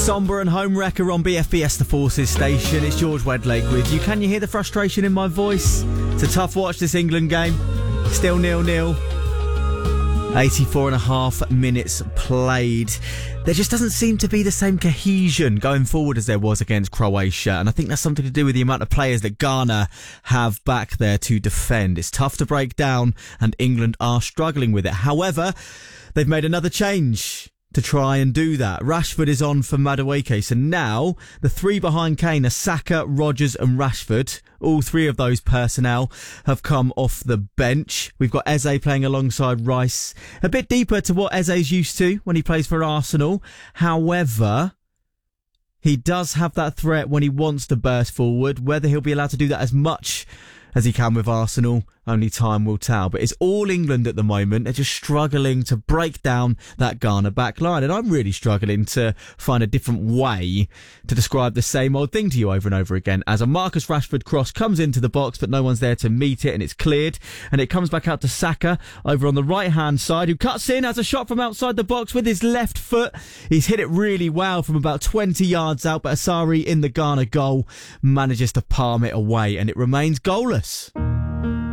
Somber and home wrecker on BFBS The Forces station. It's George Wedlake with you. Can you hear the frustration in my voice? It's a tough watch, this England game. Still 0-0. 84.5 minutes played. There just doesn't seem to be the same cohesion going forward as there was against Croatia, and I think that's something to do with the amount of players that Ghana have back there to defend. It's tough to break down, and England are struggling with it. However, they've made another change to try and do that. Rashford is on for Madueke, so now the three behind Kane are Saka, Rodgers and Rashford. All three of those personnel have come off the bench. We've got Eze playing alongside Rice. A bit deeper to what Eze's used to when he plays for Arsenal. However, he does have that threat when he wants to burst forward. Whether he'll be allowed to do that as much as he can with Arsenal, only time will tell. But it's all England at the moment. They're just struggling to break down that Ghana back line. And I'm really struggling to find a different way to describe the same old thing to you over and over again. As a Marcus Rashford cross comes into the box, but no one's there to meet it, and it's cleared. And it comes back out to Saka over on the right-hand side, who cuts in, has a shot from outside the box with his left foot. He's hit it really well from about 20 yards out, but Asari in the Ghana goal manages to palm it away, and it remains goalless.